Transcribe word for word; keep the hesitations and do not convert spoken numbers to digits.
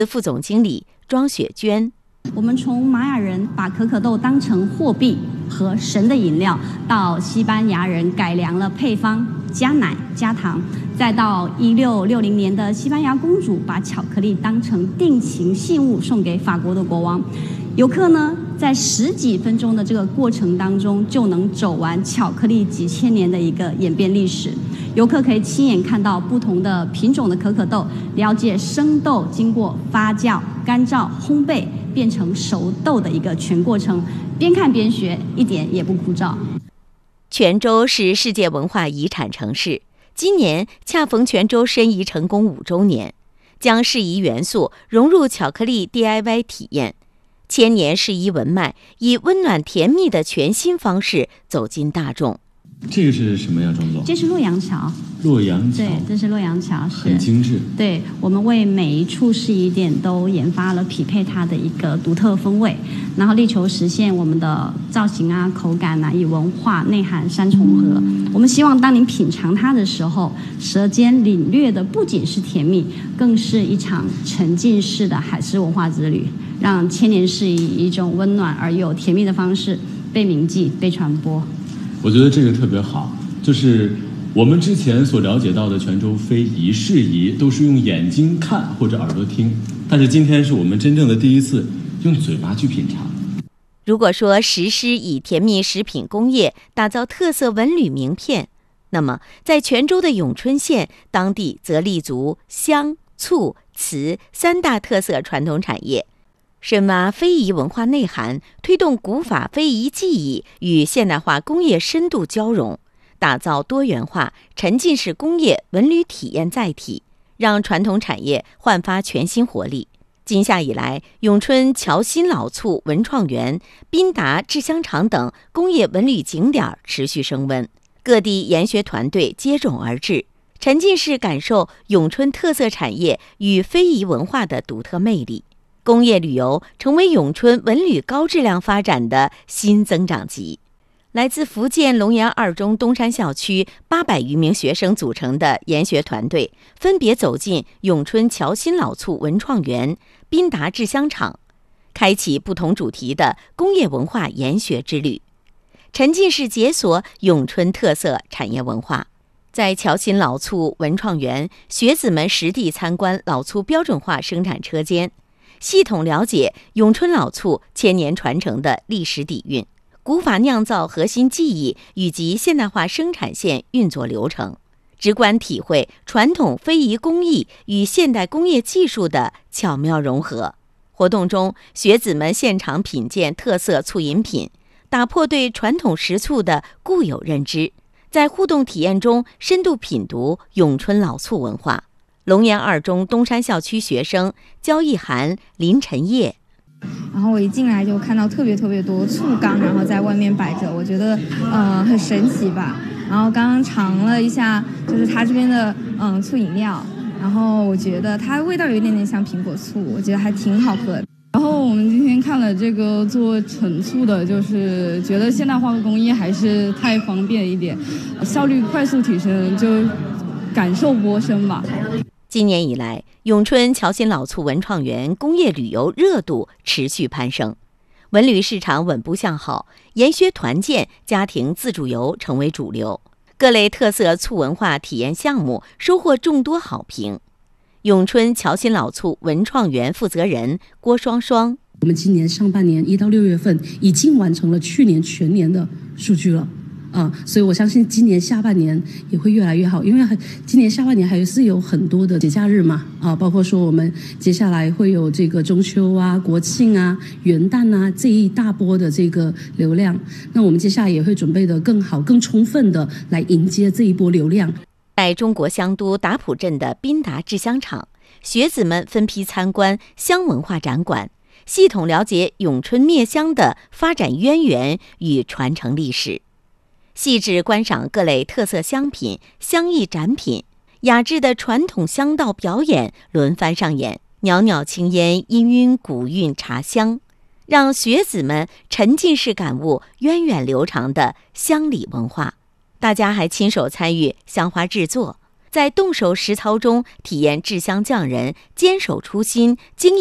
副总经理庄雪娟。 我们从玛雅人把可可豆当成货币和神的饮料，到西班牙人改良了配方，加奶加糖，再到一六六零年的西班牙公主把巧克力当成定情信物送给法国的国王。游客呢，在十几分钟的这个过程当中，就能走完巧克力几千年的一个演变历史。游客可以亲眼看到不同的品种的可可豆，了解生豆经过发酵、干燥、烘焙变成熟豆的一个全过程，边看边学，一点也不枯燥。 泉州是世界文化遗产城市，今年恰逢泉州申遗成功五周年，将适宜元素融入巧克力 D I Y 体验。千年适宜文脉以温暖甜蜜的全新方式走进大众。 这个是什么呀，庄总？ 这是洛阳桥。 洛阳桥， 对，这是洛阳桥，是很精致。 对，我们为每一处适宜点都研发了匹配它的一个独特风味，然后力求实现我们的造型啊、口感啊，以文化内涵三重合。我们希望当您品尝它的时候，舌尖领略的不仅是甜蜜，更是一场沉浸式的海事文化之旅，让千年适宜以一种温暖而又甜蜜的方式被铭记、被传播。 我觉得这个特别好，就是我们之前所了解到的泉州非遗适宜都是用眼睛看或者耳朵听，但是今天是我们真正的第一次用嘴巴去品尝。 如果说实施以甜蜜食品工业打造特色文旅名片，那么在泉州的永春县，当地则立足香、醋、瓷三大特色传统产业，深挖非遗文化内涵，推动古法非遗技艺与现代化工业深度交融，打造多元化沉浸式工业文旅体验载体，让传统产业焕发全新活力。今夏以来，永春侨新老醋文创园、宾达制香厂等工业文旅景点持续升温，各地研学团队接踵而至，沉浸式感受永春特色产业与非遗文化的独特魅力。工业旅游成为永春文旅高质量发展的新增长极。来自福建龙岩二中东山校区八百余名学生组成的研学团队，分别走进永春侨新老醋文创园、宾达制香厂，开启不同主题的工业文化研学之旅，沉浸式解锁永春特色产业文化。在侨新老醋文创园，学子们实地参观老醋标准化生产车间，系统了解永春老醋千年传承的历史底蕴、古法酿造核心技艺以及现代化生产线运作流程，直观体会传统非遗工艺与现代工业技术的巧妙融合。活动中，学子们现场品鉴特色醋饮品，打破对传统食醋的固有认知，在互动体验中深度品读永春老醋文化。龙岩二中东山校区学生焦一涵、林晨叶。 然后我一进来就看到特别特别多醋缸，然后在外面摆着，我觉得呃很神奇吧。然后刚刚尝了一下，就是它这边的嗯、呃、醋饮料，然后我觉得它味道有一点点像苹果醋，我觉得还挺好喝的。 然后我们今天看了这个做陈醋的，就是觉得现代化的工艺还是太方便一点，效率快速提升，就感受颇深吧。 今年以来，永春侨新老醋文创园工业旅游热度持续攀升，文旅市场稳步向好，研学团建、家庭自助游成为主流，各类特色醋文化体验项目收获众多好评。永春侨新老醋文创园负责人郭双双： 我们今年上半年一到六月份已经完成了去年全年的数据了。啊、呃，所以我相信今年下半年也会越来越好，因为今年下半年还是有很多的节假日嘛，啊，包括说我们接下来会有这个中秋啊、国庆啊、元旦啊这一大波的这个流量，那我们接下来也会准备的更好、更充分的来迎接这一波流量。 在中国香都达普镇的宾达制香厂，学子们分批参观香文化展馆，系统了解永春灭香的发展渊源与传承历史。细致观赏各类特色香品、香艺展品，雅致的传统香道表演轮番上演，袅袅青烟氤氲古韵茶香，让学子们沉浸式感悟源远流长的香礼文化。大家还亲手参与香花制作， 在动手实操中体验制香匠人坚守初心、精益